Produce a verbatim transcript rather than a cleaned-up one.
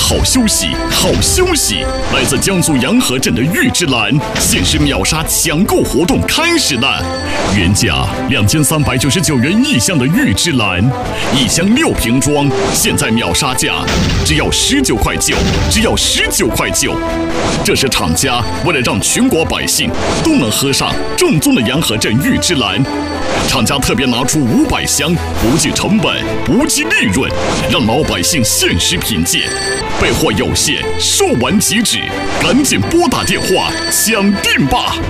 好休息，好休息！来自江苏洋河镇的玉芝兰限时秒杀抢购活动开始了，原价两千三百九十九元一箱的玉芝兰，一箱六瓶装，现在秒杀价只要十九块九，只要十九块九。这是厂家为了让全国百姓都能喝上正宗的洋河镇玉芝兰，厂家特别拿出五百箱，不计成本，不计利润，让老百姓限时品鉴。备货有限，售完即止，赶紧拨打电话抢订吧！